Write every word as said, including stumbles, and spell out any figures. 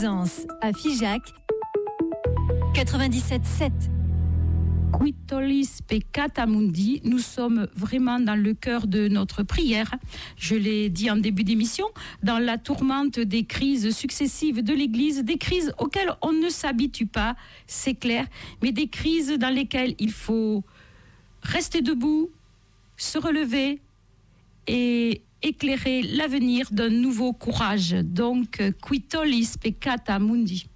Plaisance, à Figeac, quatre-vingt-dix-sept sept. Qui tollis peccata mundi, nous sommes vraiment dans le cœur de notre prière. Je l'ai dit en début d'émission, dans la tourmente des crises successives de l'Église, des crises auxquelles on ne s'habitue pas, c'est clair, mais des crises dans lesquelles il faut rester debout, se relever et éclairer l'avenir d'un nouveau courage. Donc, qui tollis peccata mundi.